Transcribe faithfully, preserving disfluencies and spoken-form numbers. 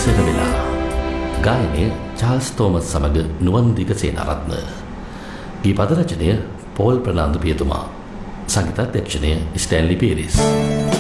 ඉස්සර වෙලා ගායනය චාල්ස් තෝමස් සමග නුවන්දික සේනාරත්න. ගී පද රචනය පෝල් ප්‍රනාන්දු පියතුමා. සංගීතාධ්‍යක්ෂණය ස්ටැන්ලි පීරිස්.